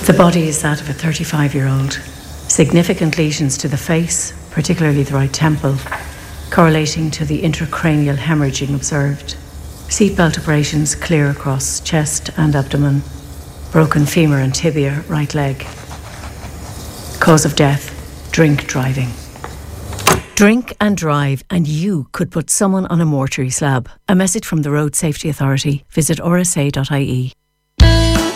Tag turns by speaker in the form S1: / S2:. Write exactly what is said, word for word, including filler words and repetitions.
S1: The body is that of a thirty-five-year-old. Significant lesions to the face, particularly the right temple, correlating to the intracranial hemorrhaging observed. Seatbelt abrasions clear across chest and abdomen. Broken femur and tibia, right leg. Cause of death, drink driving. Drink and drive, and you could put someone on a mortuary slab. A message from the Road Safety Authority. Visit r s a dot i e.